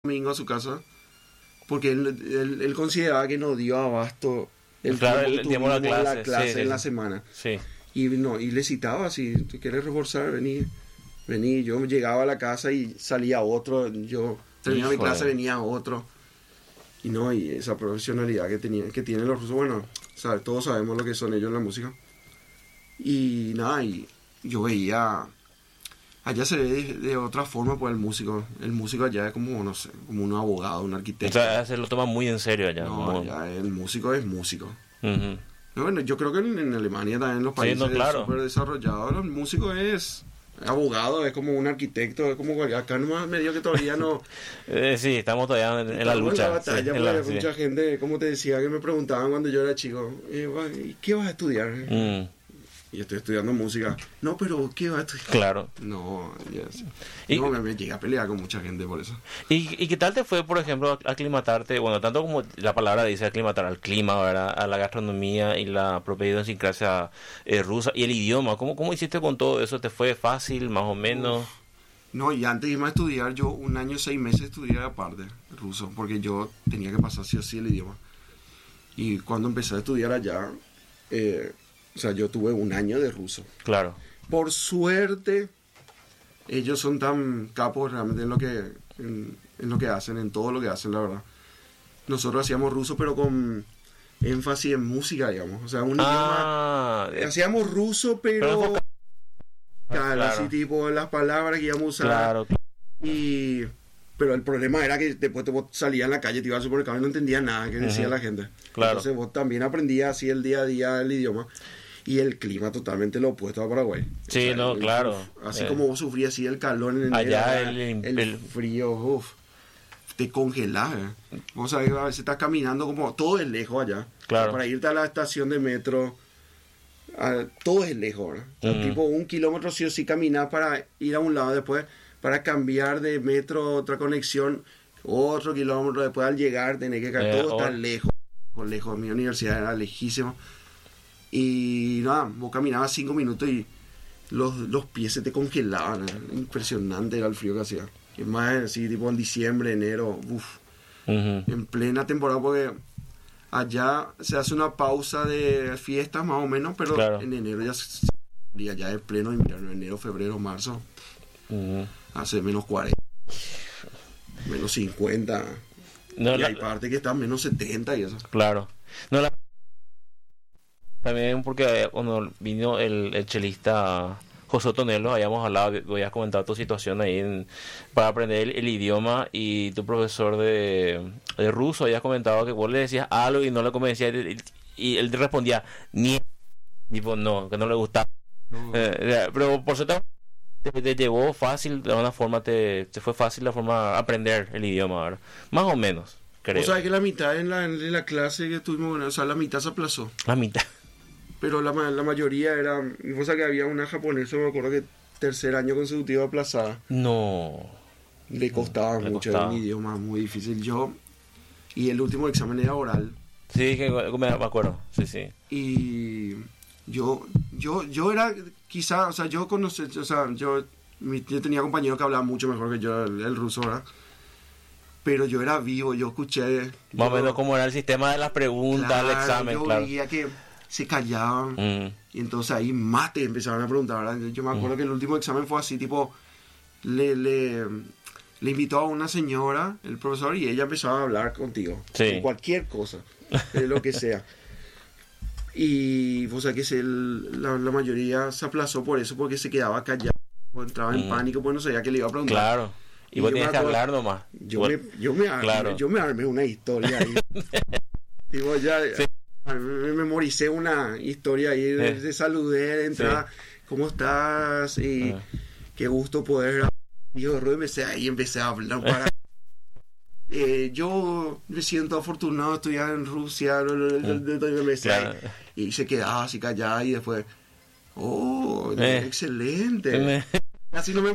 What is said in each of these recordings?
domingo a su casa, porque él consideraba que no dio abasto Claro, tiempo que el tiempo de tuvimos la la clase, clase sí, en sí, la semana. sí. Y no, y le citaba, si tú quieres reforzar, vení, vení. Yo llegaba a la casa y salía otro, yo terminaba mi Híjole. clase, venía otro. Y no, y esa profesionalidad que tienen los rusos, bueno, todos sabemos lo que son ellos en la música. Y nada, y yo veía, allá se ve de otra forma pues el músico allá es como, no sé, como un abogado, un O arquitecto. sea, se lo toma muy en serio allá. No, allá el músico es músico. Ujú. No, bueno, yo creo que en Alemania también, en los Sí, países no, claro. súper desarrollados, el músico es abogado, es como un arquitecto, es como acá nomás medio que todavía no... Sí, estamos todavía en la estamos lucha. en la batalla, sí, en porque la- hay sí. mucha gente, como te decía, que me preguntaban cuando yo era chico, ¿y qué vas a estudiar? Mm, Y estoy estudiando música. No, pero ¿qué vas a estudiar? claro. No, yes. Y- No, me llegué a pelear con mucha gente por eso. ¿Y qué tal te fue, por ejemplo, aclimatarte? Bueno, tanto como la palabra dice aclimatar al clima, ¿verdad? A la gastronomía y la propia idiosincrasia rusa y el idioma. ¿Cómo hiciste con todo eso? ¿Te fue fácil, más o menos? No, y antes de irme a estudiar, yo 1 año, 6 meses estudié aparte ruso, porque yo tenía que pasar sí o sí el idioma. Y cuando empecé a estudiar allá, o sea, yo tuve 1 año de ruso. Claro. Por suerte, ellos son tan capos realmente en lo que hacen, en todo lo que hacen, la verdad. Nosotros hacíamos ruso, pero con énfasis en música, digamos. O sea, un Ah, idioma... Hacíamos ruso, pero pero... enfocado. Claro, Claro. así tipo las palabras que íbamos a usar. Claro, Y... Pero el problema era que después vos salías en la calle, te ibas al supermercado y no entendías nada que decía Ujú. la gente. Claro. Entonces vos también aprendías así el día a día el idioma. Y el clima totalmente lo opuesto a Paraguay. Sí, no, claro. Así como vos sufrías así el calor en Allá el frío, te congelás. Vos sabés, a veces estás caminando como... Todo es lejos allá. Claro. Para irte a la estación de metro, todo es lejos, ¿verdad? O sea, Ujú. tipo 1 kilómetro sí o sí caminar para ir a un lado, después para cambiar de metro a otra conexión, otro kilómetro, después al llegar tenés que caer, todo está lejos, lejos. Mi universidad era lejísima. Y nada, vos caminabas 5 minutos y los pies se te congelaban. Impresionante era el frío que hacía. Y más así, tipo en diciembre, enero, Ujú. en plena temporada, porque allá se hace una pausa de fiestas más o menos, pero Claro. en enero ya es pleno invierno, enero, febrero, marzo, Ujú. hace -40, -50. No, Y hay parte que está -70 y eso. claro. No, también porque cuando vino el chelista José Otonelo, habíamos hablado, habías comentado tu situación ahí para aprender el idioma y tu profesor de ruso habías comentado que vos le decías algo y no le convencías y él te respondía, ni tipo, no, que no le gustaba. No. Pero por suerte te llevó fácil, de alguna forma te fue fácil la forma aprender el idioma, ¿verdad? Más o menos, creo. O sea que la mitad en la clase que tuvimos, o sea, la mitad se aplazó. La mitad. Pero la mayoría era, o sea que había una japonesa, me acuerdo que 3er año consecutivo aplazada. No. Le costaba Le mucho, costaba. era un idioma muy difícil. Y el último examen era oral. Sí, que me acuerdo, sí, sí. Y yo era, quizá, o sea, yo tenía compañeros que hablaban mucho mejor que yo el ruso, ¿verdad? Pero yo era vivo, yo escuché. Más o yo- menos cómo era el sistema de las preguntas, el claro, examen, yo claro. veía que se callaban. Mm, Y entonces ahí más te empezaron a preguntar, ¿verdad? Yo me acuerdo que el último examen fue así, tipo, le invitó a una señora, el profesor, y ella empezó a hablar contigo. Sí. De cualquier cosa, de lo que sea. Y, o sea, que la mayoría se aplazó por eso, porque se quedaba callado, o entraba en pánico, pues no sabía qué le iba a preguntar. claro. Y Y vos yo tienes me que acuerdo- hablar nomás. Claro. Yo me armé una historia ahí. Digo, Sí. me memoricé una historia ahí de saludé, de entrada, ¿cómo estás? Y qué gusto poder... Digo, empecé a hablar para... yo me siento afortunado de estudiar en Rusia, Claro. y se quedaba así callada y después, excelente. Así no me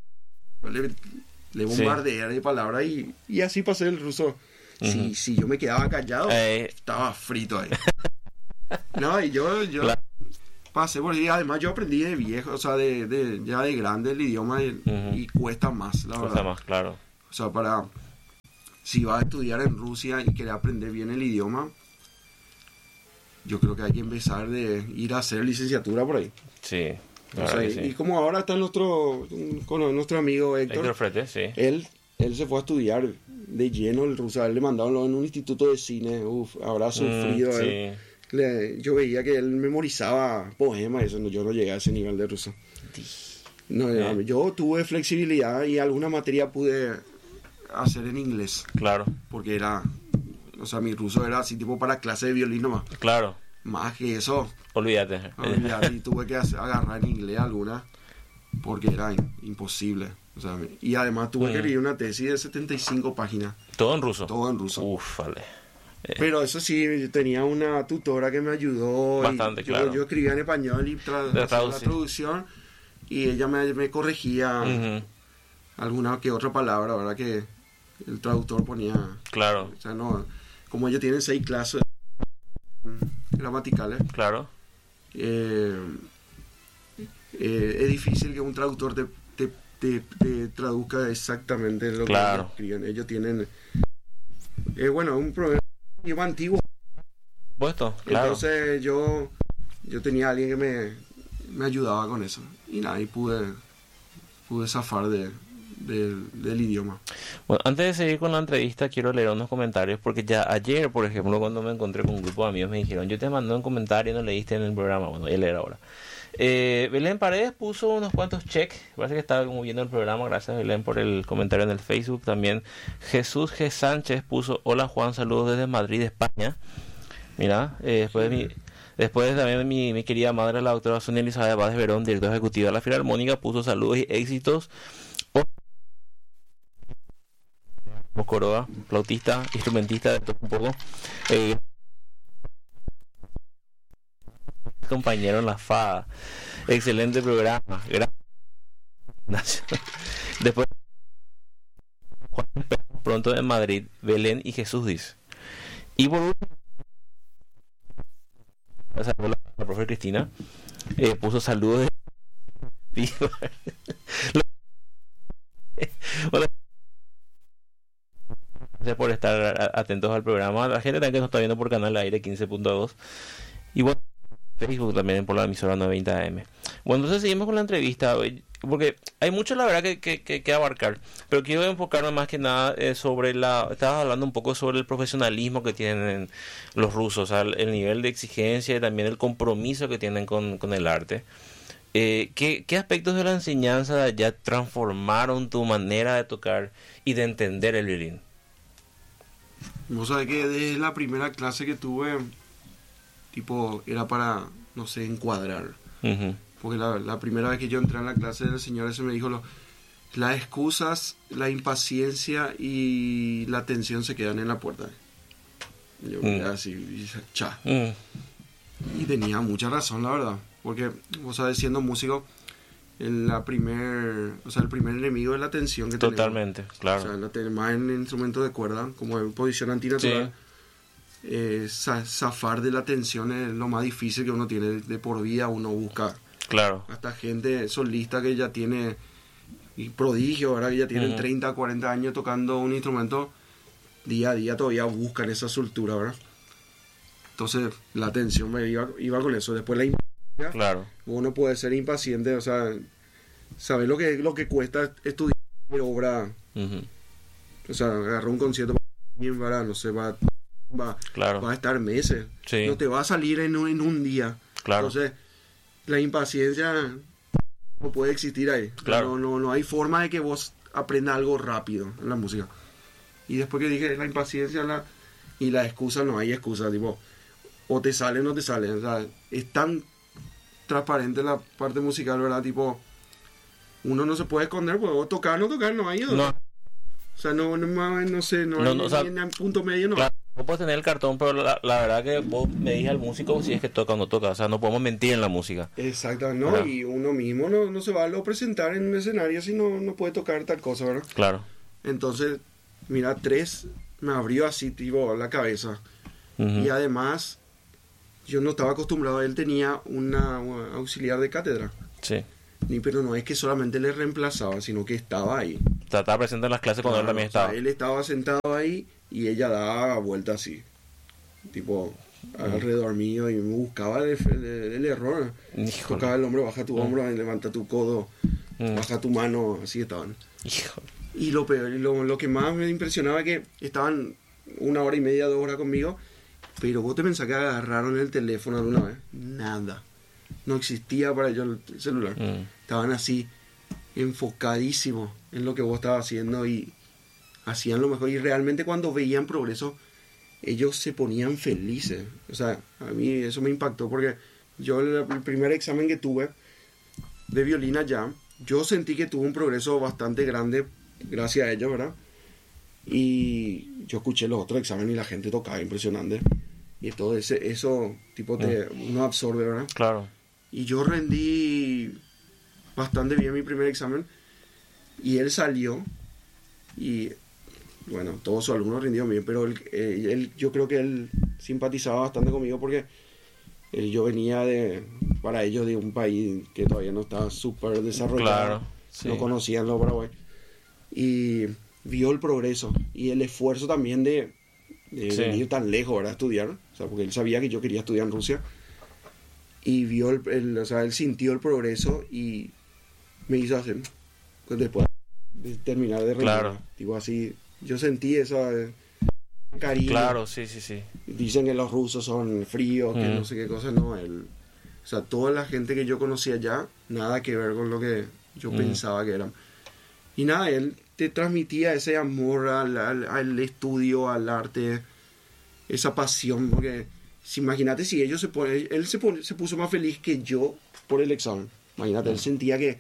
le bombardeé de palabras y así pasé el ruso. Si yo me quedaba callado, estaba frito ahí. No, y yo Claro. pasé por ahí. Además, yo aprendí de viejo, o sea, ya de grande el idioma y cuesta más, la Cosa verdad. más, claro. O sea, para si vas a estudiar en Rusia y querés aprender bien el idioma, yo creo que hay que empezar de ir a hacer licenciatura por ahí. Sí. O sea, y como ahora está con nuestro amigo Héctor Frete, sí. Él se fue a estudiar de lleno el ruso. A él le mandaron en un instituto de cine. Habrá sufrido. Sí. Yo veía que él memorizaba poemas. Eso, yo no llegué a ese nivel de ruso. No, yo tuve flexibilidad y alguna materia pude hacer en inglés. Claro. Porque mi ruso era así tipo para clase de violín nomás. Claro. Más que eso, olvídate. Y tuve que agarrar en inglés alguna porque era imposible. O sea, y además tuve que escribir una tesis de 75 páginas. ¿Todo en ruso? Todo en ruso. Uf, vale. Pero eso sí, tenía una tutora que me ayudó. Bastante, claro. Yo escribía en español y hacía la traducción y ella me corregía alguna que otra palabra, ¿verdad? Que el traductor ponía. Claro. O sea, no, como ellos tienen 6 clases gramaticales. Claro. Es difícil que un traductor te traduzca exactamente lo que ellos escriben. Ellos tienen un programa antiguo. Puesto, claro. Entonces yo tenía a alguien que me ayudaba con eso y nada, y pude zafar del idioma. Bueno, antes de seguir con la entrevista quiero leer unos comentarios porque ya ayer, por ejemplo, cuando me encontré con un grupo de amigos me dijeron, yo te mandé un comentario y no leíste en el programa. Bueno, voy a leer ahora. Belén Paredes puso unos cuantos check, parece que estaba como viendo el programa. Gracias, Belén, por el comentario en el Facebook. También Jesús G. Sánchez puso, hola Juan, saludos desde Madrid, España. Mira, después también mi querida madre, la doctora Sonia Elizabeth Báez Verón, directora ejecutiva de la Filarmónica, puso saludos y éxitos. Córdoba, flautista, instrumentista, de todo un poco. Compañero en la FADA. Excelente programa. Gracias. Después, Juan, pronto en Madrid, Belén y Jesús dice. Y por último, la profe Cristina puso saludos de... Bueno, gracias por estar atentos al programa. La gente también que nos está viendo por Canal Aire 15.2 y bueno, Facebook también por la emisora 920 AM. Bueno, entonces seguimos con la entrevista, porque hay mucho la verdad que abarcar, pero quiero enfocarme más que nada sobre estabas hablando un poco sobre el profesionalismo que tienen los rusos, o sea, el nivel de exigencia y también el compromiso que tienen con el arte. ¿Qué aspectos de la enseñanza de allá transformaron tu manera de tocar y de entender el violín? Vos sabés que desde la primera clase que tuve, era para, no sé, encuadrar. Uh-huh. Porque la primera vez que yo entré en la clase del señor ese me dijo, las excusas, la impaciencia y la tensión se quedan en la puerta. Y yo miré así, cha. Y tenía mucha razón, la verdad. Porque, vos sabés, siendo músico, el primer enemigo es la tensión que tenemos. Totalmente, claro. O sea, más en instrumentos de cuerda, como en posición antinatural. Sí. Zafar de la tensión es lo más difícil que uno tiene de por vida. Uno busca hasta gente solista que ya tiene prodigio, ¿verdad? Que ya tienen 30, 40 años tocando un instrumento, día a día todavía buscan esa soltura, ¿verdad? Entonces la tensión me iba con eso. Después la impaciencia. Claro. Uno puede ser impaciente, o sea, saber lo que cuesta estudiar obra. Uh-huh. O sea, agarrar un concierto para, no sé, va a estar meses. Sí. No te va a salir en un día. Claro. Entonces, la impaciencia no puede existir ahí. Claro. No hay forma de que vos aprendas algo rápido en la música. Y después que dije la impaciencia y la excusa, no hay excusa, tipo, o te sale o no te sale. O sea, es tan transparente la parte musical, ¿verdad? Tipo, uno no se puede esconder, pues, o tocar, no hay ido. No. O sea, no sé, o sea, en punto medio, no. Claro, vos puedes tener el cartón, pero la verdad que vos me digas al músico si es que toca o no toca. O sea, no podemos mentir en la música. Exactamente, ¿no? ¿Verdad? Y uno mismo no se va a presentar en un escenario si no puede tocar tal cosa, ¿verdad? Claro. Entonces, mira, 3 me abrió así, tipo, la cabeza. Uh-huh. Y además, yo no estaba acostumbrado, él tenía una auxiliar de cátedra. Sí. Pero no es que solamente le reemplazaba, sino que estaba ahí. estaba presente en las clases cuando él también O sea, estaba. él estaba sentado ahí y ella daba vuelta así, tipo alrededor mío, y me buscaba el error. Híjole. Tocaba el hombro, baja tu hombro, levanta tu codo, baja tu mano, así estaban. Híjole. Y lo peor, lo que más me impresionaba es que estaban 1 hora y media, 2 horas conmigo, pero vos te pensás que agarraron el teléfono alguna vez. Nada. No existía para ellos el celular. Estaban así, enfocadísimos en lo que vos estabas haciendo y hacían lo mejor. Y realmente cuando veían progreso, ellos se ponían felices. O sea, a mí eso me impactó porque yo el primer examen que tuve de violín allá, yo sentí que tuve un progreso bastante grande gracias a ellos, ¿verdad? Y yo escuché los otros exámenes y la gente tocaba impresionante. Y todo eso tipo uno absorbe, ¿verdad? Claro. Y yo rendí bastante bien mi primer examen. Y él salió y, bueno, todos sus alumnos rindieron bien, pero yo creo que él simpatizaba bastante conmigo porque yo venía para ellos de un país que todavía no estaba súper desarrollado. Claro, sí. No conocían los Paraguay. Y vio el progreso y el esfuerzo también de venir tan lejos, ¿verdad? Estudiar. O sea, porque él sabía que yo quería estudiar en Rusia. Y vio o sea, él sintió el progreso y me hizo hacer, pues, después de terminar de rendir. Claro. Tipo así, yo sentí esa cariño. Claro, sí. Dicen que los rusos son fríos, que no sé qué cosa, no. O sea, toda la gente que yo conocía allá, nada que ver con lo que yo pensaba que eran. Y nada, él te transmitía ese amor al estudio, al arte, esa pasión, porque imagínate si él se puso más feliz que yo por el examen. Imagínate, él sentía que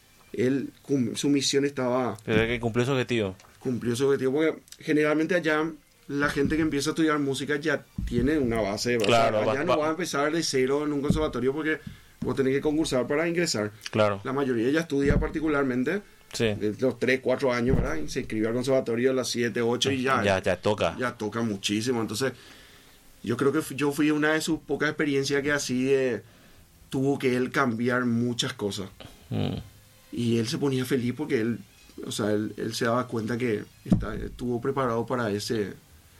su misión estaba... Pero que cumplió su objetivo. Cumplió su objetivo, porque generalmente allá la gente que empieza a estudiar música ya tiene una base. Claro, o sea, allá no vas a empezar de cero en un conservatorio porque vos tenés que concursar para ingresar. Claro. La mayoría ya estudia particularmente de los 3, 4 años, ¿verdad? Y se inscribió al conservatorio a las 7, 8 y ya toca. Ya toca muchísimo. Entonces, yo creo que yo fui una de sus pocas experiencias que así tuvo que él cambiar muchas cosas. Y él se ponía feliz porque él se daba cuenta que estuvo preparado para este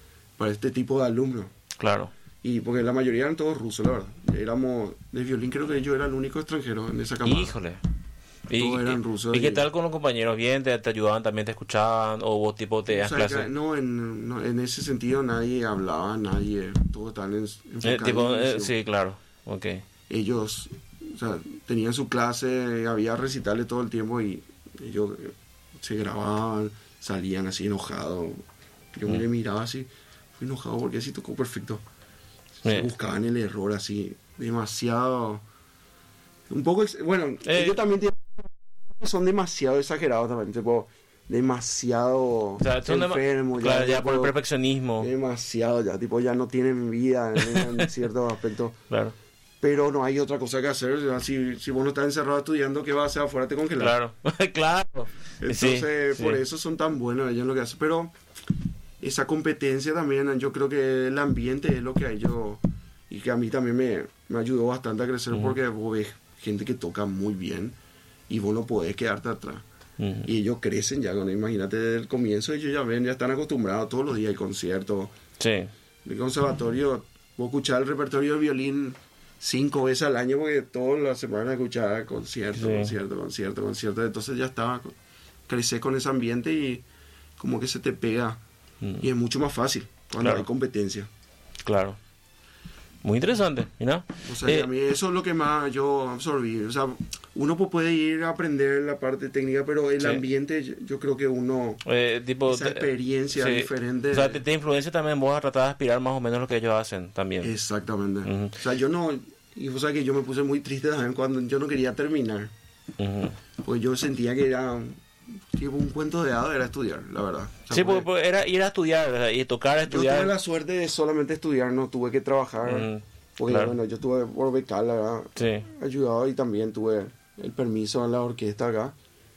tipo de alumnos. Claro. Y porque la mayoría eran todos rusos, la verdad. Éramos de violín, creo que yo era el único extranjero en esa camada. Híjole. Todos eran rusos. ¿Y qué tal con los compañeros? ¿Bien? ¿Te ayudaban también? ¿Te escuchaban? ¿O vos tipo te das clases? No, en ese sentido nadie hablaba, todos estaban enfocados. Sí, claro. Ok. Ellos, o sea, tenían su clase, había recitales todo el tiempo y ellos se grababan, salían así enojados. Yo me miraba así, fui enojado porque así tocó perfecto. Buscaban el error así, demasiado. Un poco, bueno, ellos también son demasiado exagerados también, tipo, demasiado, o sea, son enfermos. Claro, ya por el perfeccionismo. Demasiado ya, tipo, ya no tienen vida en ciertos aspectos. Claro. Pero no hay otra cosa que hacer. O sea, si vos no estás encerrado estudiando, ¿qué vas a hacer afuera? Te congelas. Claro, claro. Entonces, por eso son tan buenos ellos en lo que hacen. Pero esa competencia también, yo creo que el ambiente es lo que a ellos, y que a mí también me ayudó bastante a crecer, porque vos ves gente que toca muy bien y vos no podés quedarte atrás. Y ellos crecen ya, imagínate desde el comienzo, ellos ya están acostumbrados todos los días al concierto. Sí. El conservatorio, vos escuchás el repertorio de violín 5 veces al año, porque todas las semanas escuchaba concierto. Entonces ya crecer con ese ambiente y como que se te pega. Y es mucho más fácil cuando hay competencia. Claro. Muy interesante, ¿no? O sea, a mí eso es lo que más yo absorbí. O sea, uno puede ir a aprender la parte técnica, pero el ambiente, yo creo que uno... esa experiencia diferente... O sea, te influencia también vos a tratar de aspirar más o menos lo que ellos hacen también. Exactamente. O sea, yo no... Y vos sabés que yo me puse muy triste también cuando yo no quería terminar. Pues yo sentía que era... tipo un cuento de hadas, era estudiar, la verdad. O sea, sí, porque era ir a estudiar, ¿verdad? Y tocar a estudiar. Yo tuve la suerte de solamente estudiar, no tuve que trabajar. Porque bueno, yo tuve por becar, la verdad, ayudado, y también tuve el permiso en la orquesta acá.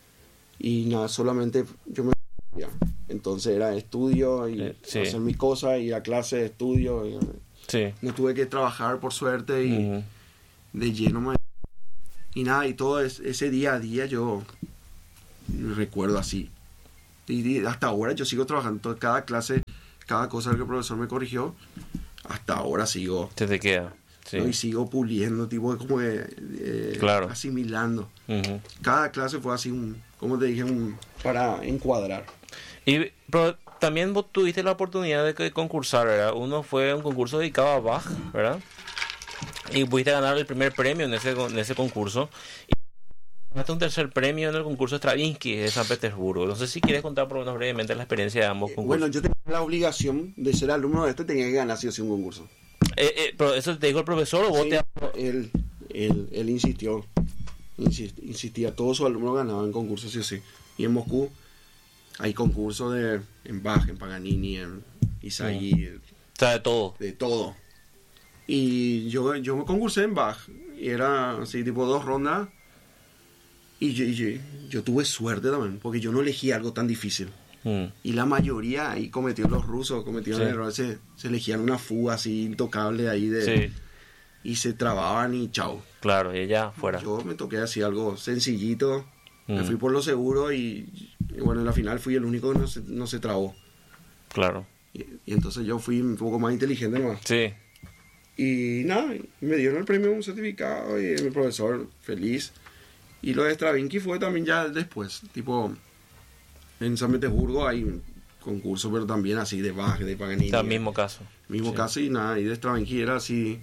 Y nada, solamente yo me... Entonces era estudio y hacer mis cosas, ir a clase, estudio. Y, no tuve que trabajar, por suerte, y de lleno. Y nada, y todo ese día a día yo recuerdo así Y hasta ahora yo sigo trabajando cada clase, cada cosa que el profesor me corrigió, hasta ahora sigo. Te queda. Sí. ¿no? Y sigo puliendo, tipo como claro. asimilando. Uh-huh. Cada clase fue así, como te dije, para encuadrar. Pero también vos tuviste la oportunidad de concursar, ¿verdad? Uno fue un concurso dedicado a Bach, ¿verdad? Y pudiste ganar el primer premio en ese concurso. Y ganaste un tercer premio en el concurso Stravinsky de San Petersburgo. No sé si quieres contar por lo menos brevemente la experiencia de ambos concursos. Bueno, yo tenía la obligación de ser alumno de este, tenía que ganar sí o sí un concurso. ¿Pero eso te dijo el profesor o vos sí, él insistió. Insistía, todos sus alumnos ganaban concursos sí o sí. Y en Moscú hay concursos en Bach, en Paganini, en Isaí. O sea, de todo. De todo. Y yo me concursé en Bach. Y era así, tipo 2 rondas. Y yo tuve suerte también, porque yo no elegí algo tan difícil. Y la mayoría ahí los rusos cometieron el error, se elegían una fuga así intocable ahí y se trababan y chao. Claro, y ya fuera. Yo me toqué así algo sencillito, me fui por lo seguro y bueno, en la final fui el único que no se trabó. Claro. Y entonces yo fui un poco más inteligente nomás. Sí. Y nada, me dieron el premio, un certificado y mi profesor feliz. Y lo de Stravinsky fue también ya después, tipo... En San Petersburgo hay un concurso, pero también así de Bach, de Paganini. Está el mismo caso. Mismo caso y nada, y de Stravinsky era así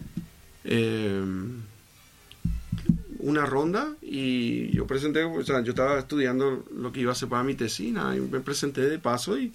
una ronda y yo presenté, o sea, yo estaba estudiando lo que iba a hacer para mi tesina y me presenté de paso y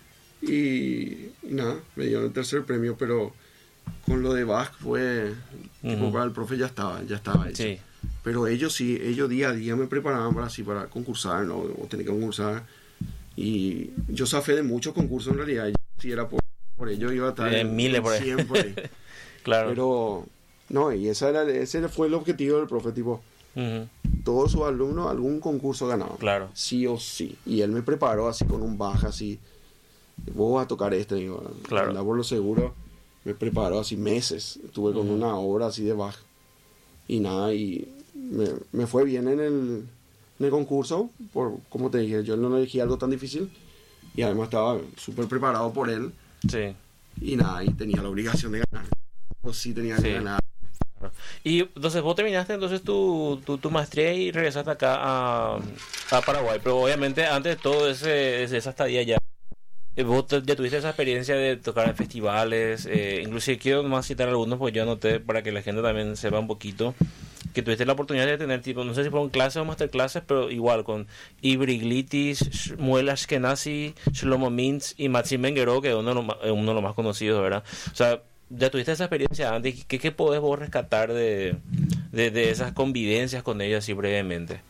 nada, me dieron el tercer premio, pero con lo de Bach fue, tipo, para el profe ya estaba hecho. Sí. Pero ellos día a día me preparaban para concursar, ¿no? O tener que concursar. Y yo zafé de muchos concursos en realidad. Si era por ello iba a estar en miles por ahí. 100 por ahí. Claro. Pero, no, y ese fue el objetivo del profe, tipo, todos sus alumnos algún concurso ganaban. Claro. Sí o sí. Y él me preparó así con un baja, así, vos vas a tocar digo, claro. Andaba por lo seguro, me preparó así meses. Estuve con una obra así de baja. Y nada, y me fue bien en el concurso, como te dije, yo no elegí algo tan difícil y además estaba súper preparado por él. Sí. Y nada, y tenía la obligación de ganar. Pues sí tenía que ganar. Y entonces vos terminaste tu maestría y regresaste acá a Paraguay, pero obviamente antes de todo esa estadía ya vos ya tuviste esa experiencia de tocar en festivales, inclusive quiero más citar algunos porque yo anoté para que la gente también sepa un poquito que tuviste la oportunidad de tener tipo, no sé si fueron clases o masterclasses, pero igual con Ivry Glitis, Shmuel Ashkenazi, Shlomo Mintz y Maxim Menguero, que es uno de los más conocidos, ¿verdad? O sea, ya tuviste esa experiencia antes. ¿Qué podés vos rescatar de esas convivencias con ellos así brevemente?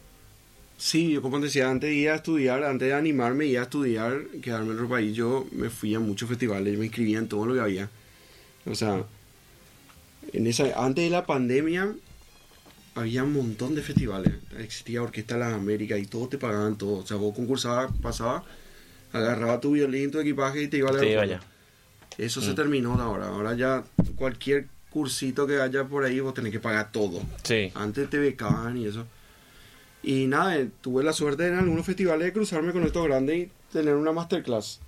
Sí, yo como te decía, antes de animarme iba a estudiar, quedarme en otro país, yo me fui a muchos festivales, me inscribía en todo lo que había. O sea, antes de la pandemia había un montón de festivales, existía Orquesta de las Américas y todos te pagaban todo. O sea, vos concursabas, pasabas, agarrabas tu violín, tu equipaje y te ibas a la Eso se terminó ahora ya cualquier cursito que haya por ahí vos tenés que pagar todo. Sí. Antes te becaban y eso. Y nada, tuve la suerte en algunos festivales de cruzarme con estos grandes y tener una masterclass.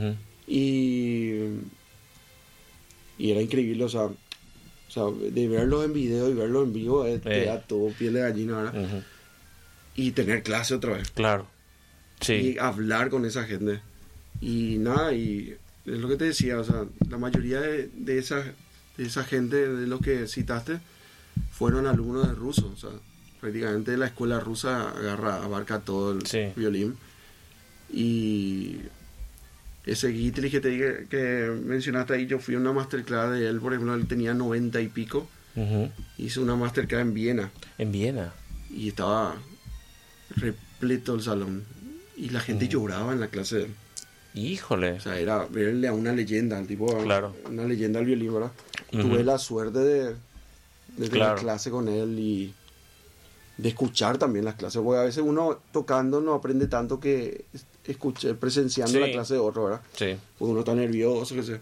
Y era increíble, o sea, de verlos en video y verlos en vivo, te da todo piel de gallina, ¿verdad? Y tener clase otra vez. Claro. Sí. Y hablar con esa gente. Y nada, y es lo que te decía, o sea, la mayoría de esa gente de los que citaste fueron alumnos de ruso, o sea, prácticamente la escuela rusa abarca todo el violín. Y ese Guitry que mencionaste ahí, yo fui a una masterclass de él, por ejemplo, él tenía 90 y pico, hizo una masterclass en Viena. En Viena. Y estaba repleto el salón, y la gente lloraba en la clase de él. Híjole. O sea, era verle a una leyenda, al tipo, claro, una leyenda al violín, ¿verdad? Tuve la suerte de tener clase con él y de escuchar también las clases, porque a veces uno tocando no aprende tanto que presenciando la clase de otro, ¿verdad? Sí. Porque uno está nervioso, qué sé.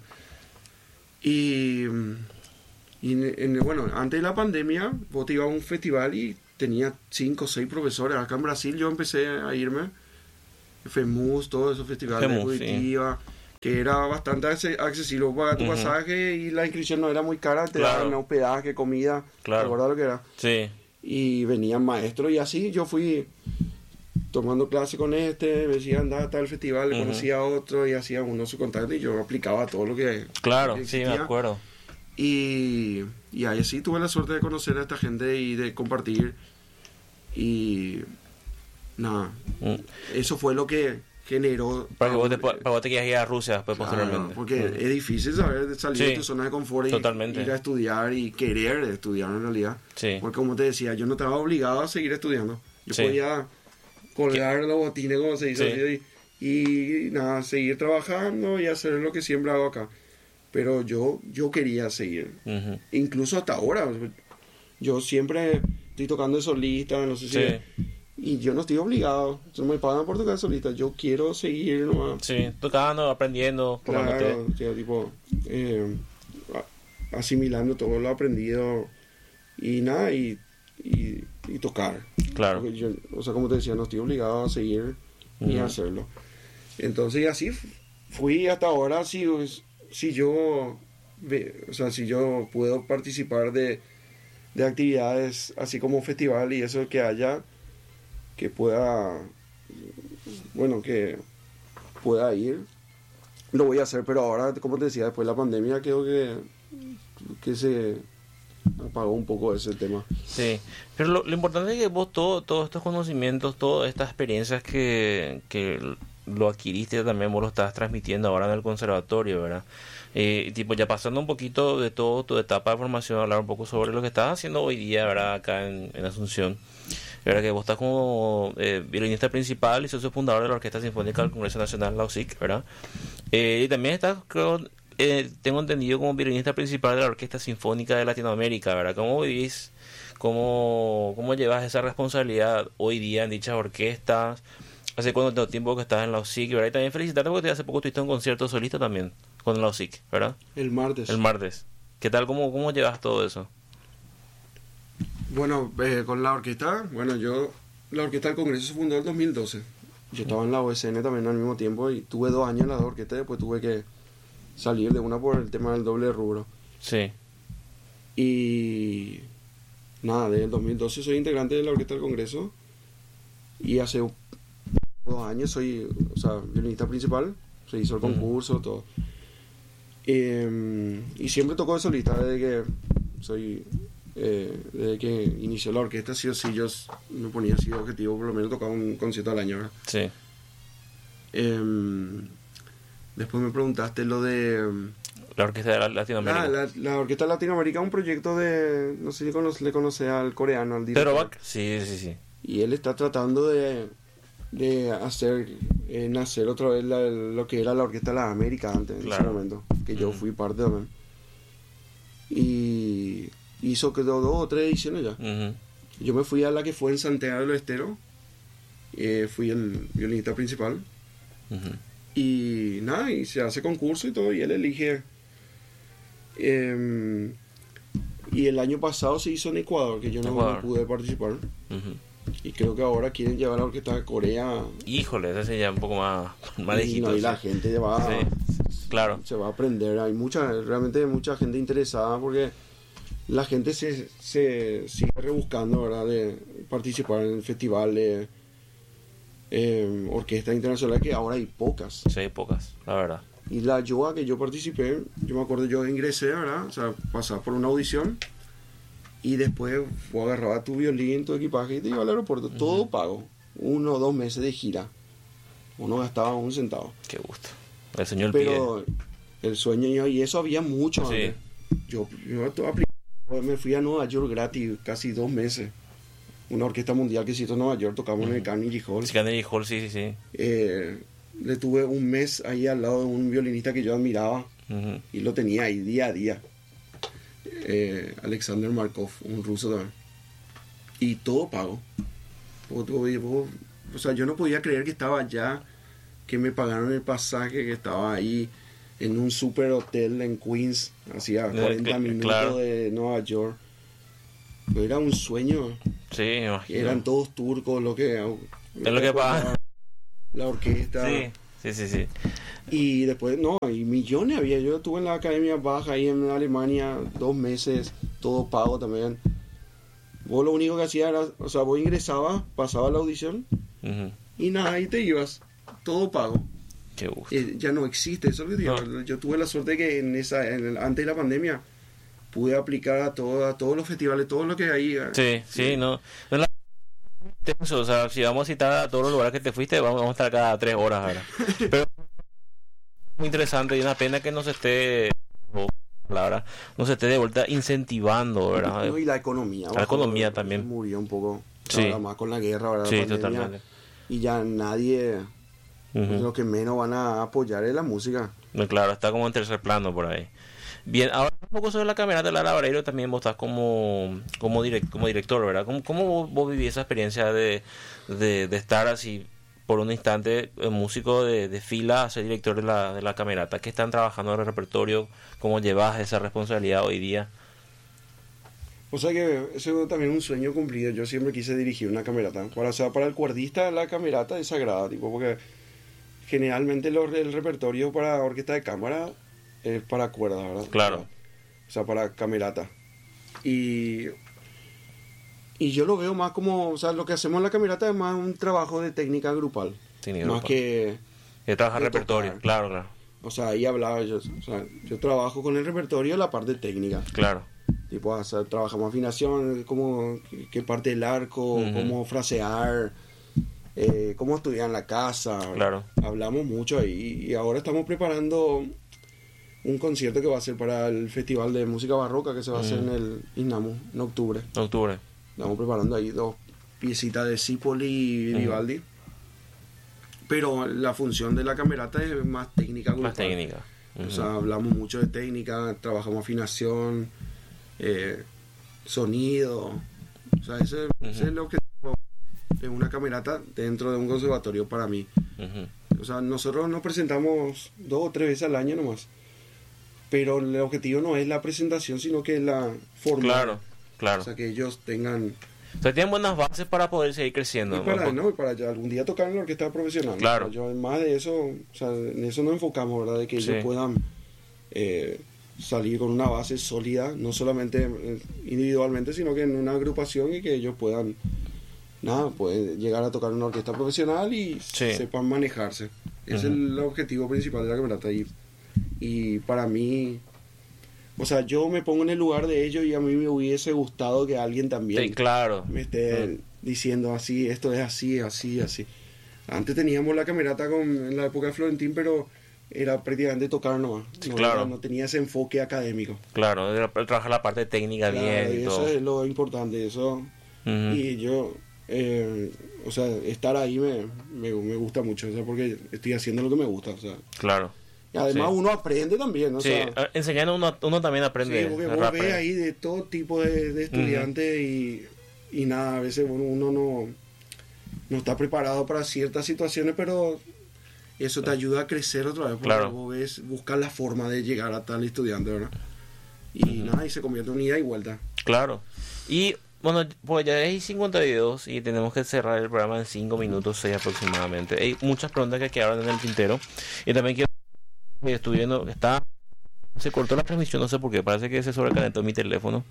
Y bueno, antes de la pandemia, vos te ibas a un festival y tenía 5 o 6 profesores. Acá en Brasil yo empecé a irme FEMUS, todo eso, Festival de FEMUS, sí. Curitiba, que era bastante accesible para tu pasaje y la inscripción no era muy cara, te Claro. daban hospedaje, comida, Claro. ¿te acuerdas lo que era? Sí, Y venían maestros y así yo fui tomando clase con este, me decía anda a tal festival, conocía a otro y hacía uno su contacto y yo aplicaba todo lo que claro, que sí, me existía. acuerdo. Y ahí sí tuve la suerte de conocer a esta gente y de compartir. Y nada, Mm. eso fue lo que generó. Para que vos te quieras ir a Rusia después, Claro, posteriormente. porque es difícil saber de salir de Sí, tu zona de confort y totalmente. ir a estudiar y querer estudiar en realidad. Sí. Porque como te decía, yo no estaba obligado a seguir estudiando. Yo Sí. podía colgar los botines, como se dice, Sí. así, y nada, seguir trabajando y hacer lo que siempre hago acá. Pero yo quería seguir. Ujú. Incluso hasta ahora. Yo siempre estoy tocando de solista, no sé si... Sí. Y yo no estoy obligado. No me pagan por tocar de solista. Yo quiero seguir nomás. Sí, tocando, aprendiendo, formándote. Claro, o sea, tipo, asimilando todo lo aprendido y nada, y tocar. Claro. Porque yo, o sea, como te decía, no estoy obligado a seguir ni a hacerlo. Entonces, y así fui hasta ahora. Si yo puedo participar de actividades así como festival y eso que haya, que pueda, bueno, que pueda ir, lo voy a hacer. Pero ahora, como te decía, después de la pandemia creo que se apagó un poco ese tema. Sí, pero lo importante es que vos todos estos conocimientos, todas estas experiencias que lo adquiriste también, vos lo estás transmitiendo ahora en el conservatorio, ¿verdad? Tipo, ya pasando un poquito de todo tu etapa de formación, hablar un poco sobre lo que estás haciendo hoy día, ¿verdad? Acá en Asunción. ¿Verdad? Que vos estás como violinista principal y socio fundador de la Orquesta Sinfónica del Congreso Nacional, la OSIC, ¿verdad? Y también estás, creo, tengo entendido, como violinista principal de la Orquesta Sinfónica de Latinoamérica, ¿verdad? ¿Cómo vivís? ¿Cómo llevas esa responsabilidad hoy día en dichas orquestas? ¿Hace cuánto tiempo que estás en la OSIC, ¿verdad? Y también felicitarte porque hace poco tuviste un concierto solista también con la OSIC, ¿verdad? El martes. El martes. ¿Qué tal? ¿Cómo llevas todo eso? Bueno, con la orquesta, la Orquesta del Congreso se fundó en el 2012. Yo estaba en la OSN también al mismo tiempo y tuve 2 años en la orquesta y después tuve que salir de una por el tema del doble rubro. Sí. Y nada, desde el 2012 soy integrante de la Orquesta del Congreso y hace 2 años soy, violinista principal. Se hizo el concurso, todo. Y siempre toco de solista desde que inició la orquesta. Sí o sí, yo me ponía así de objetivo, por lo menos tocar un concierto al año, ¿verdad? Sí. Después me preguntaste lo de... La Orquesta de Latinoamérica. La Orquesta de Latinoamérica es un proyecto de... No sé si le conoce al coreano, al director. Pedro Bach. Sí. Y él está tratando de hacer nacer otra vez lo que era la Orquesta de la América antes, en ese momento, que yo fui parte también. Y hizo que 2 o 3 ediciones ya. Yo me fui a la que fue en Santiago del Estero, fui el violinista principal. Y nada, y se hace concurso y todo, y él elige. Y el año pasado se hizo en Ecuador, que yo no pude participar. Y creo que ahora quieren llevar a la orquesta de Corea. Híjole, ese sería un poco más lejito. Y la gente claro. se va a aprender. Hay realmente mucha gente interesada porque la gente se sigue rebuscando, ¿verdad? De participar en festivales, orquestas internacionales, que ahora hay pocas. Sí, hay pocas, la verdad. Y la YOA que yo participé, yo me acuerdo, yo ingresé, ¿verdad? O sea, pasaba por una audición y después agarraba tu violín, tu equipaje y te iba al aeropuerto, todo pago. 1 o 2 meses de gira. Uno gastaba 1 centavo. Qué gusto. El señor Pero el sueño, y eso había mucho antes. Yo me fui a Nueva York gratis, casi 2 meses. Una orquesta mundial que se hizo en Nueva York, tocamos en el Carnegie Hall. Carnegie Hall, sí. Le tuve 1 mes ahí al lado de un violinista que yo admiraba y lo tenía ahí día a día. Alexander Markov, un ruso también. Y todo pago. O sea, yo no podía creer que estaba allá, que me pagaron el pasaje, que estaba ahí en un super hotel en Queens, hacía 40 minutos de Nueva York. Pero era un sueño. Sí, me imagino. Eran todos turcos, es lo que pasa. la orquesta. Sí. Y después, no, y millones había. Yo estuve en la Academia Baja ahí en Alemania 2 meses, todo pago también. Vos lo único que hacías era, o sea, vos ingresabas, pasabas la audición y nada, ahí te ibas, todo pago. Qué gusto. Ya no existe, eso es lo que digo. No. Yo tuve la suerte que antes de la pandemia pude aplicar a todos los festivales, todo lo que hay. Sí, no. O sea, si vamos a citar a todos los lugares que te fuiste, vamos a estar cada 3 horas ahora. Pero muy interesante y una pena que no se esté de vuelta incentivando, ¿verdad? No, y la economía. La economía también. Murió un poco. Sí. Ahora más con la guerra, ¿verdad? Sí, totalmente. Y ya nadie, lo que menos van a apoyar es la música. No, claro, está como en tercer plano por ahí. Bien, ahora un poco sobre la camerata Lara Vareiro, también vos estás como director, ¿verdad? ¿Cómo vos vivís esa experiencia de estar así por un instante músico de fila a ser director de la camerata? ¿Qué están trabajando en el repertorio? ¿Cómo llevas esa responsabilidad hoy día? O sea que eso también es un sueño cumplido. Yo siempre quise dirigir una camerata. Para el cuerdista la camerata es sagrada, tipo, porque generalmente el repertorio para orquesta de cámara es para cuerda, ¿verdad? Claro. O sea, para camerata. Y yo lo veo más como, o sea, lo que hacemos en la camerata es más un trabajo de técnica grupal. Más que trabajar repertorio, tocar. Claro. O sea, ahí hablaba yo, o sea, yo trabajo con el repertorio la parte técnica. Claro. Tipo, o sea, trabajamos afinación, como qué parte del arco, cómo frasear, cómo estudiar en la casa. Claro. Hablamos mucho ahí y ahora estamos preparando un concierto que va a ser para el Festival de Música Barroca que se va a hacer en el INAMU en octubre. Estamos preparando ahí 2 piecitas de Zipoli y Vivaldi. Pero la función de la camerata es más técnica. Más técnica. O sea, hablamos mucho de técnica, trabajamos afinación, sonido. O sea, ese es el objetivo de una camerata dentro de un conservatorio para mí. O sea, nosotros nos presentamos 2 o 3 veces al año nomás. Pero el objetivo no es la presentación, sino que es la forma. Claro. O sea, que ellos tengan... O sea, tienen buenas bases para poder seguir creciendo. Y para ya algún día tocar en la orquesta profesional. Claro. O sea, yo, más de eso, o sea, en eso nos enfocamos, ¿verdad? De que ellos puedan salir con una base sólida, no solamente individualmente, sino que en una agrupación y que ellos puedan, pueden llegar a tocar en una orquesta profesional y sepan manejarse. Ese es el objetivo principal de la camerata. Y para mí, o sea, yo me pongo en el lugar de ellos y a mí me hubiese gustado que alguien también me esté diciendo así, esto es así. Antes teníamos la camerata en la época de Florentín, pero era prácticamente tocar nomás. No tenía ese enfoque académico. Claro, era trabajar la parte técnica bien. Y eso todo. Es lo importante, eso. Y yo, o sea, estar ahí me gusta mucho, o sea, porque estoy haciendo lo que me gusta, o sea. Claro. Y además uno aprende también, ¿no? Sí, o sea, enseñando uno también aprende. Sí, porque vos ves ahí de todo tipo de estudiantes y nada, a veces uno no está preparado para ciertas situaciones, pero eso te ayuda a crecer otra vez, porque vos ves, buscas la forma de llegar a tal estudiante, ¿verdad? Y y se convierte en una ida y vuelta. Claro. Y bueno, pues ya es 52 y tenemos que cerrar el programa en 5 minutos 6 aproximadamente. Hay muchas preguntas que quedaron en el tintero y también quiero estoy viendo, se cortó la transmisión, no sé por qué, parece que se sobrecalentó mi teléfono.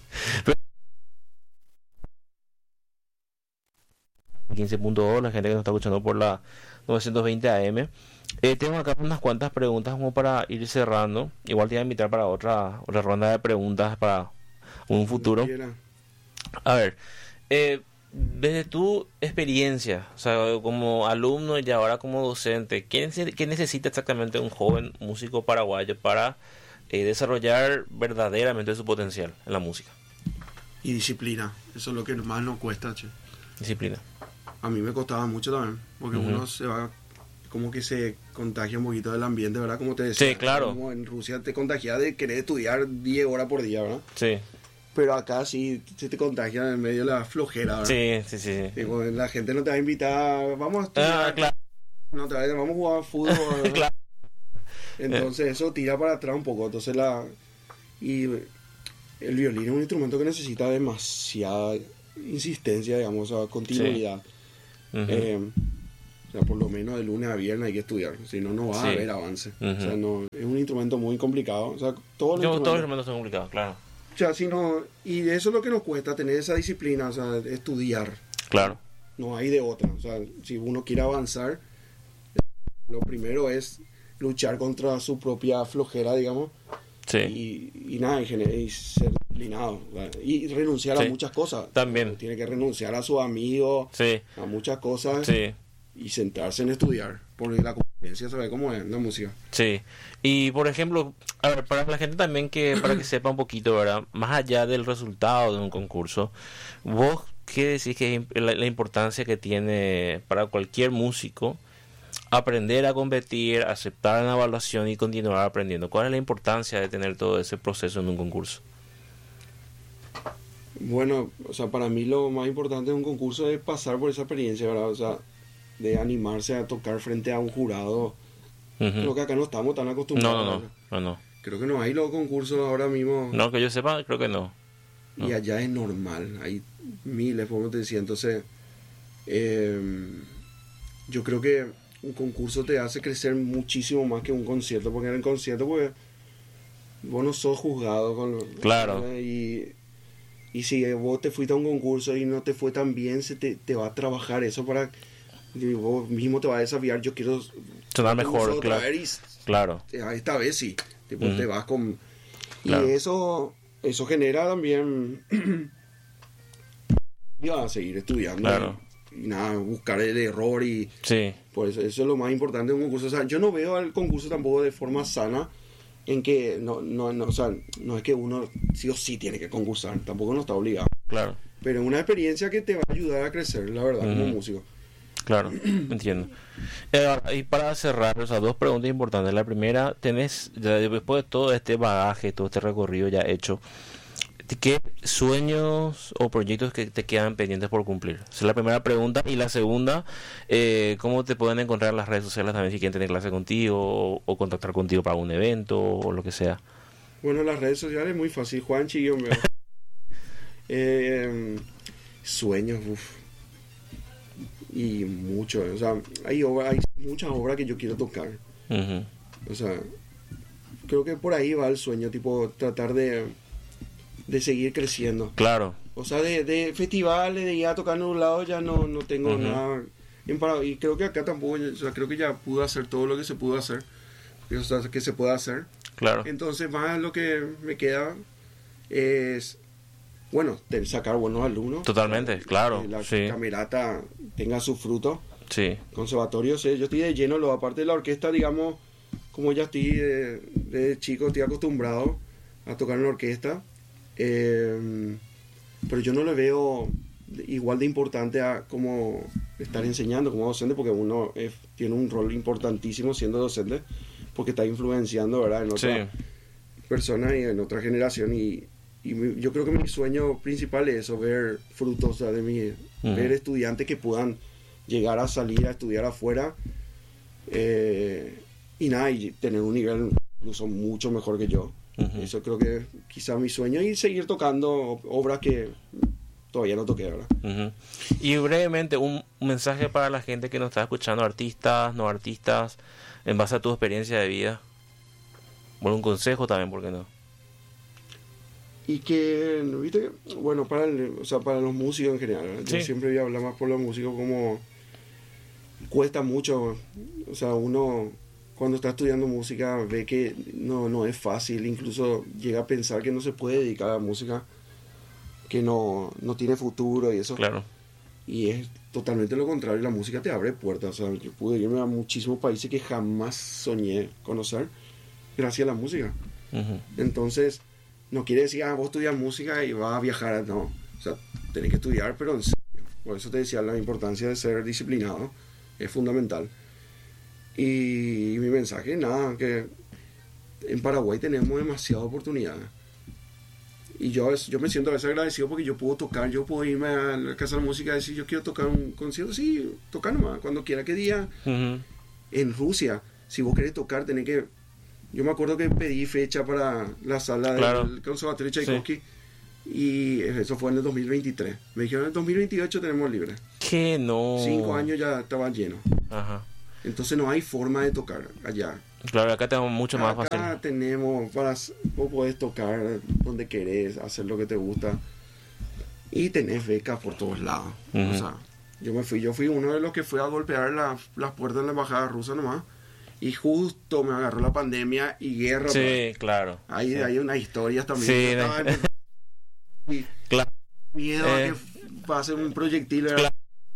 15.2, la gente que nos está escuchando por la 920 AM. Tengo acá unas cuantas preguntas como para ir cerrando. Igual te voy a invitar para otra ronda de preguntas para un futuro. A ver, desde tu experiencia, o sea, como alumno y ahora como docente, ¿qué necesita exactamente un joven músico paraguayo para desarrollar verdaderamente su potencial en la música? Y disciplina, eso es lo que más nos cuesta, che. Disciplina. A mí me costaba mucho también, porque uno se va, como que se contagia un poquito del ambiente, ¿verdad? Como te decía, sí, claro. Como en Rusia te contagia de querer estudiar 10 horas por día, ¿verdad? Sí. Pero acá sí se te contagia en medio de la flojera, ¿verdad? Sí. Digo, la gente no te va a invitar, vamos a estudiar. Claro. No te vamos a jugar fútbol. Claro. Entonces eso tira para atrás un poco. Entonces y el violín es un instrumento que necesita demasiada insistencia, digamos, o sea, continuidad. O sea, por lo menos de lunes a viernes hay que estudiar, si no, no va a haber avance. O sea, no, es un instrumento muy complicado. O sea, todos los instrumentos son complicados, claro. O sea, si no, y eso es lo que nos cuesta, tener esa disciplina, o sea, estudiar. Claro. No hay de otra. O sea, si uno quiere avanzar, lo primero es luchar contra su propia flojera, digamos. Sí. Y nada, y ser disciplinado. ¿Verdad? Y renunciar a muchas cosas. También. Tiene que renunciar a sus amigos, a muchas cosas. Sí. Y centrarse en estudiar. Porque la competencia sabe cómo es la música. Sí. Y por ejemplo, a ver, para la gente también para que sepa un poquito, ¿verdad? Más allá del resultado de un concurso, ¿vos qué decís que es la importancia que tiene para cualquier músico aprender a competir, aceptar una evaluación y continuar aprendiendo? ¿Cuál es la importancia de tener todo ese proceso en un concurso? Bueno, o sea, para mí lo más importante de un concurso es pasar por esa experiencia, ¿verdad? O sea, de animarse a tocar frente a un jurado. Creo que acá no estamos tan acostumbrados. No. Creo que no hay los concursos ahora mismo. No, que yo sepa, creo que no. Y allá es normal, hay miles, como te decía. Entonces, yo creo que un concurso te hace crecer muchísimo más que un concierto, porque en el concierto, pues, vos no sos juzgado claro. Y si vos te fuiste a un concurso y no te fue tan bien, te va a trabajar eso para... Vos mismo te vas a desafiar, yo quiero sonar mejor, claro. Esta vez sí, te vas con... Y eso genera también... y vas a seguir estudiando. Claro. Y nada, buscar el error y... Sí. Pues eso es lo más importante de un concurso. O sea, yo no veo al concurso tampoco de forma sana, en que o sea, no es que uno sí o sí tiene que concursar, tampoco no está obligado. Claro. Pero es una experiencia que te va a ayudar a crecer, la verdad, como músico. Claro, entiendo. Y para cerrar, o sea, dos preguntas importantes. La primera, después de todo este bagaje, todo este recorrido ya hecho, ¿qué sueños o proyectos que te quedan pendientes por cumplir? Esa es la primera pregunta. Y la segunda, ¿cómo te pueden encontrar en las redes sociales también si quieren tener clase contigo o contactar contigo para un evento o lo que sea? Bueno, las redes sociales es muy fácil. Juanchi, sueños, y mucho. O sea, hay muchas obras que yo quiero tocar. O sea, creo que por ahí va el sueño, tipo tratar de seguir creciendo. Claro. O sea, de festivales, de ir a tocar en un lado ya no tengo nada y creo que acá tampoco, o sea, creo que ya pude hacer todo lo que se pudo hacer, o sea, que se puede hacer. Claro. Entonces más lo que me queda es, bueno, sacar buenos alumnos. Totalmente, claro. La sí. camerata tenga su fruto. Sí. Conservatorio, sí, yo estoy de lleno, aparte de la orquesta, digamos, como ya estoy de chico, estoy acostumbrado a tocar en la orquesta. Pero yo no le veo igual de importante a como estar enseñando como docente, porque uno tiene un rol importantísimo siendo docente, porque está influenciando, ¿verdad?, en otra persona y en otra generación, y yo creo que mi sueño principal es eso, ver frutos, o sea, ver estudiantes que puedan llegar a salir a estudiar afuera y tener un nivel incluso mucho mejor que yo. Eso creo que quizá mi sueño, y seguir tocando obras que todavía no toqué, ¿verdad? Y brevemente, un mensaje para la gente que nos está escuchando, artistas, no artistas, en base a tu experiencia de vida. Bueno, un consejo también, ¿por qué no? Y que, ¿viste? Bueno, para los músicos en general, ¿verdad? Yo siempre voy a hablar más por los músicos, como cuesta mucho, o sea, uno... Cuando está estudiando música ve que no es fácil, incluso llega a pensar que no se puede dedicar a la música, que no tiene futuro y eso. Claro. Y es totalmente lo contrario, la música te abre puertas. O sea, yo pude irme a muchísimos países que jamás soñé conocer gracias a la música. Entonces, no quiere decir, vos estudias música y vas a viajar, no. O sea, tenés que estudiar, pero en serio. Por eso te decía, la importancia de ser disciplinado es fundamental. Y mi mensaje, nada, que en Paraguay tenemos demasiadas oportunidades. Y yo me siento a veces agradecido porque yo puedo tocar, yo puedo irme a la casa de la música y decir, yo quiero tocar un concierto, sí, tocar nomás, cuando quiera, que día. En Rusia, si vos querés tocar, tenés que... Yo me acuerdo que pedí fecha para la sala del Conservatorio Tchaikovsky, y eso fue en el 2023. Me dijeron, en el 2028 tenemos libre. ¿Qué? No. 5 años ya estaba lleno. Ajá. Entonces no hay forma de tocar allá. Claro, acá tenemos mucho más fácil. Acá tenemos, vos podés tocar donde querés, hacer lo que te gusta. Y tenés becas por todos lados. Uh-huh. O sea, yo fui uno de los que fue a golpear las puertas de la embajada rusa nomás. Y justo me agarró la pandemia y guerra. Sí, claro. Hay unas historias también. Sí, claro. Miedo a que pase un proyectil. Claro.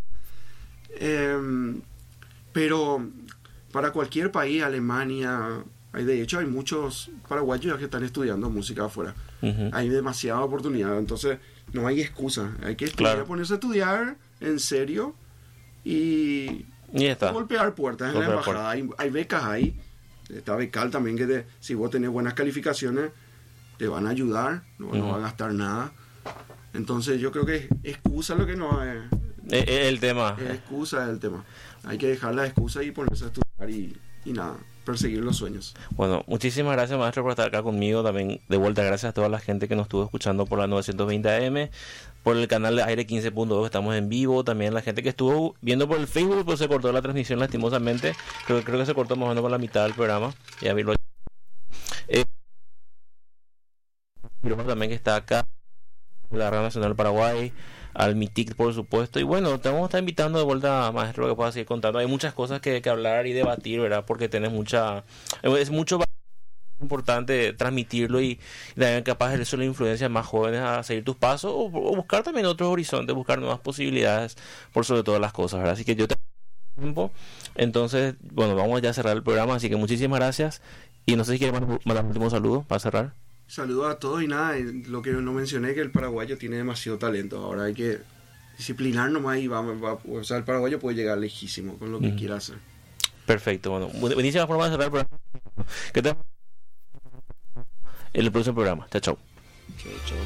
Pero para cualquier país, Alemania, de hecho hay muchos paraguayos que están estudiando música afuera. Uh-huh. Hay demasiada oportunidad, entonces no hay excusa. Hay que estudiar, claro. Ponerse a estudiar en serio y está. Golpear puertas en la embajada. Hay becas ahí. Está Becal también, que si vos tenés buenas calificaciones te van a ayudar, no vas a gastar nada. Entonces yo creo que excusa lo que no es el tema. Excusa el tema. Hay que dejar la excusa y ponerse a estudiar y nada, perseguir los sueños. Bueno, muchísimas gracias, maestro, por estar acá conmigo. También de vuelta gracias a toda la gente que nos estuvo escuchando por la 920 AM, por el canal de Aire 15.2, estamos en vivo. También la gente que estuvo viendo por el Facebook, pues se cortó la transmisión lastimosamente. Creo que se cortó más o menos por la mitad del programa. Ya vi también que está acá la Radio Nacional del Paraguay, al MITIC, por supuesto. Y bueno, te vamos a estar invitando de vuelta, maestro, que pueda seguir contando. Hay muchas cosas que hablar y debatir, ¿verdad? Porque tenés es mucho importante transmitirlo y también capaz de eso la influencia más jóvenes a seguir tus pasos o buscar también otros horizontes, buscar nuevas posibilidades por sobre todas las cosas, ¿verdad? Así que yo te tiempo. Entonces, bueno, vamos ya a cerrar el programa, así que muchísimas gracias. Y no sé si quieres mandar un último saludo para cerrar. Saludos a todos y nada, lo que no mencioné, que el paraguayo tiene demasiado talento. Ahora hay que disciplinar nomás y o sea, el paraguayo puede llegar lejísimo con lo que quiera hacer. Perfecto, bueno, buenísima forma de cerrar el programa. ¿Qué tal? El próximo programa. Chao, chao. Chao, chao.